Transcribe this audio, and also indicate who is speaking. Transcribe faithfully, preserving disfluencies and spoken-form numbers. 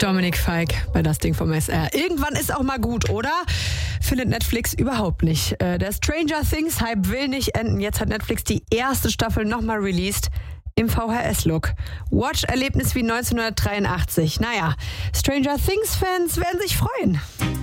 Speaker 1: Dominik Feick bei Das Ding vom S R. Irgendwann ist auch mal gut, oder? Findet Netflix überhaupt nicht. Äh, der Stranger Things Hype will nicht enden. Jetzt hat Netflix die erste Staffel nochmal released. Im V H S-Look. Watch-Erlebnis wie neunzehnhundertdreiundachtzig. Naja, Stranger Things-Fans werden sich freuen.